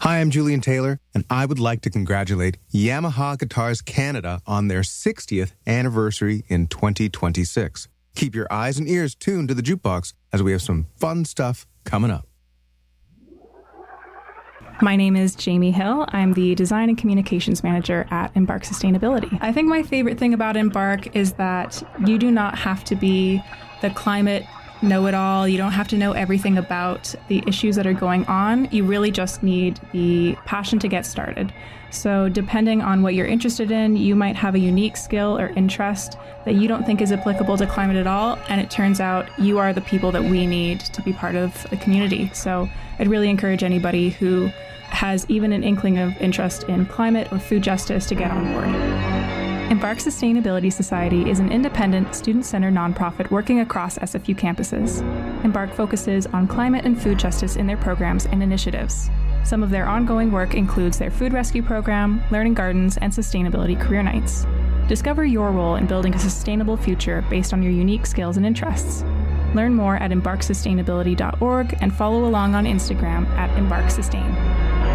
Hi, I'm Julian Taylor, and I would like to congratulate Yamaha Guitars Canada on their 60th anniversary in 2026. Keep your eyes and ears tuned to the jukebox as we have some fun stuff coming up. My name is Jamie Hill. I'm the Design and Communications Manager at Embark Sustainability. I think my favorite thing about Embark is that you do not have to be the climate know-it-all. You don't have to know everything about the issues that are going on. You really just need the passion to get started. So depending on what you're interested in, you might have a unique skill or interest that you don't think is applicable to climate at all, and it turns out you are the people that we need to be part of the community. So I'd really encourage anybody who has even an inkling of interest in climate or food justice to get on board. Embark Sustainability Society is an independent, student-centered nonprofit working across SFU campuses. Embark focuses on climate and food justice in their programs and initiatives. Some of their ongoing work includes their food rescue program, learning gardens, and sustainability career nights. Discover your role in building a sustainable future based on your unique skills and interests. Learn more at embarksustainability.org and follow along on Instagram at embarksustain.